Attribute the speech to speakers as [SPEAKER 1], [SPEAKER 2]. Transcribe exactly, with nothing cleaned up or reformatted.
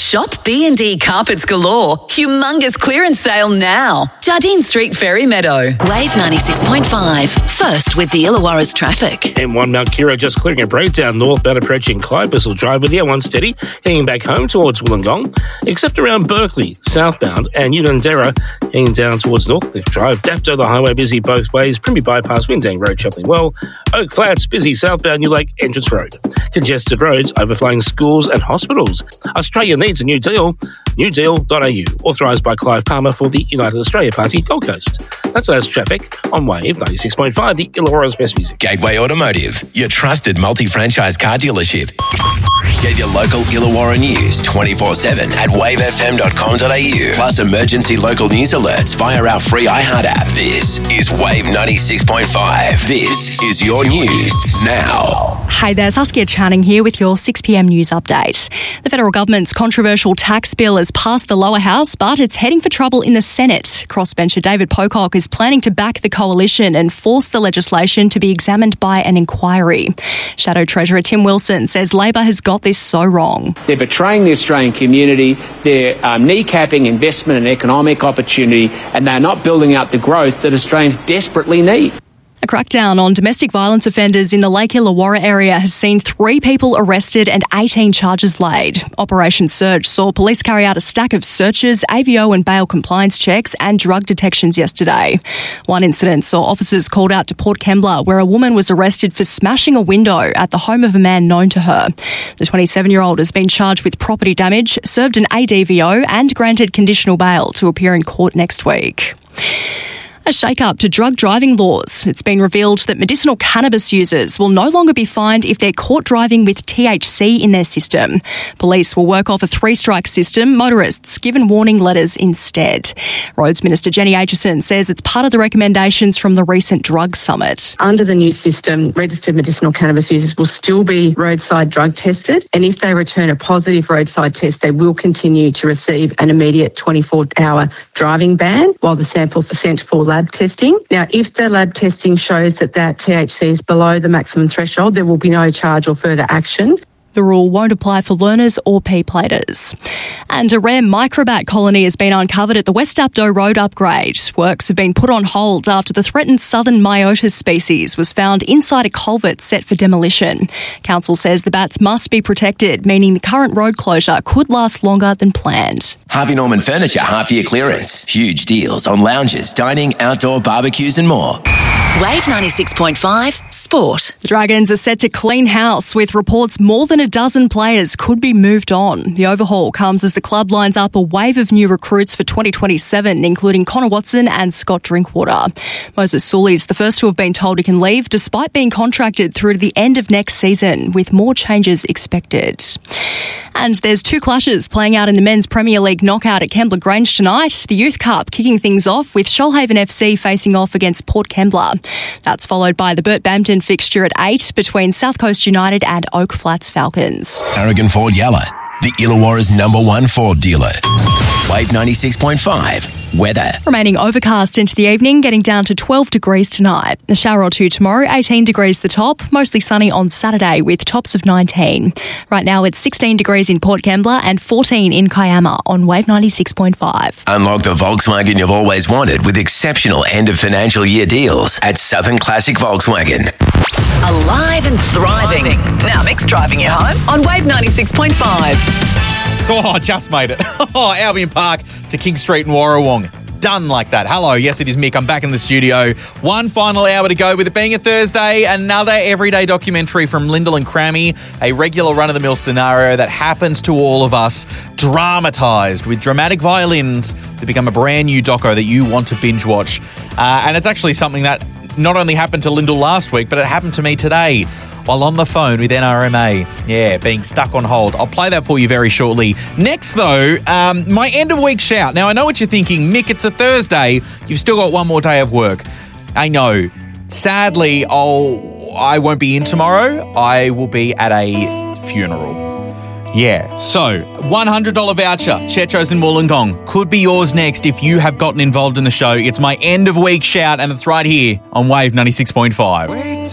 [SPEAKER 1] Shop B and D Carpets Galore. Humongous clearance sale now. Jardine Street, Ferry Meadow. Wave ninety-six point five. First with the Illawarra's traffic.
[SPEAKER 2] M one Mount Kira just clearing a breakdown northbound approaching Clyde-Whistle Drive with the M one steady, heading back home towards Wollongong, except around Berkeley, southbound, and Unanderra heading down towards Northcliffe Drive. Dapto, the highway busy both ways. Primby Bypass, Windang Road, Chaplin Well. Oak Flats, busy southbound New Lake Entrance Road. Congested roads, overflowing schools and hospitals. Australia needs a new deal. new deal dot a u. Authorised by Clive Palmer for the United Australia Party, Gold Coast. That's us traffic on Wave ninety-six point five, the Illawarra's best music.
[SPEAKER 3] Gateway Automotive, your trusted multi-franchise car dealership. Get your local Illawarra news twenty-four seven at wave f m dot com dot a u. Plus emergency local news alerts via our free iHeart app. This is Wave ninety-six point five. This is your news now.
[SPEAKER 4] Hey there, Saskia Channing here with your six p m news update. The federal government's controversial tax bill has passed the lower house, but it's heading for trouble in the Senate. Crossbencher David Pocock is planning to back the coalition and force the legislation to be examined by an inquiry. Shadow Treasurer Tim Wilson says Labor has got this so wrong.
[SPEAKER 5] They're betraying the Australian community, they're um, kneecapping investment and economic opportunity, and they're not building out the growth that Australians desperately need.
[SPEAKER 4] A crackdown on domestic violence offenders in the Lake Illawarra area has seen three people arrested and eighteen charges laid. Operation Surge saw police carry out a stack of searches, A V O and bail compliance checks and drug detections yesterday. One incident saw officers called out to Port Kembla, where a woman was arrested for smashing a window at the home of a man known to her. The twenty-seven-year-old has been charged with property damage, served an A D V O and granted conditional bail to appear in court next week. A shake-up to drug driving laws. It's been revealed that medicinal cannabis users will no longer be fined if they're caught driving with T H C in their system. Police will work off a three-strike system, motorists given warning letters instead. Roads Minister Jenny Aitchison says it's part of the recommendations from the recent drug summit.
[SPEAKER 6] Under the new system, registered medicinal cannabis users will still be roadside drug tested, and if they return a positive roadside test, they will continue to receive an immediate twenty-four hour driving ban while the samples are sent for lab testing. Now, if the lab testing shows that that T H C is below the maximum threshold, there will be no charge or further action.
[SPEAKER 4] The rule won't apply for learners or P-platers. And a rare microbat colony has been uncovered at the West Dapto Road upgrade. Works have been put on hold after the threatened southern myotis species was found inside a culvert set for demolition. Council says the bats must be protected, meaning the current road closure could last longer than planned.
[SPEAKER 3] Harvey Norman Furniture half-year clearance. Huge deals on lounges, dining, outdoor barbecues and more.
[SPEAKER 1] Wave ninety-six point five, Sport.
[SPEAKER 4] The Dragons are set to clean house with reports more than a dozen players could be moved on. The overhaul comes as the club lines up a wave of new recruits for twenty twenty-seven, including Connor Watson and Scott Drinkwater. Moses Sully is the first to have been told he can leave despite being contracted through to the end of next season, with more changes expected. And there's two clashes playing out in the Men's Premier League knockout at Kembla Grange tonight. The Youth Cup kicking things off with Shoalhaven F C facing off against Port Kembla. That's followed by the Burt Bampton fixture at eight between South Coast United and Oak Flats Falcons.
[SPEAKER 3] Aragon Ford Yalla, the Illawarra's number one Ford dealer. Wave ninety-six point five. Weather.
[SPEAKER 4] Remaining overcast into the evening, getting down to twelve degrees tonight. A shower or two tomorrow, eighteen degrees the top. Mostly sunny on Saturday with tops of nineteen. Right now it's sixteen degrees in Port Kembla and fourteen in Kiama on Wave ninety-six point five.
[SPEAKER 3] Unlock the Volkswagen you've always wanted with exceptional end of financial year deals at Southern Classic Volkswagen.
[SPEAKER 1] Alive and thriving. Now Mick's driving you home on Wave ninety-six point five.
[SPEAKER 7] Oh, I just made it. Oh, Albion Park to King Street in Warrawong. Done like that. Hello, yes, it is Mick. I'm back in the studio. One final hour to go with it being a Thursday. Another everyday documentary from Lyndall and Crammy. A regular run-of-the-mill scenario that happens to all of us, dramatised with dramatic violins to become a brand new doco that you want to binge watch. Uh, and it's actually something that not only happened to Lyndall last week, but it happened to me today while on the phone with N R M A. Yeah, being stuck on hold. I'll play that for you very shortly. Next, though, um, my end of week shout. Now, I know what you're thinking. Mick, it's a Thursday. You've still got one more day of work. I know. Sadly, I'll, I won't be in tomorrow. I will be at a funeral. Yeah, so one hundred dollars voucher, Checho's in Wollongong, could be yours next if you have gotten involved in the show. It's my end of week shout, and it's right here on Wave ninety-six point five.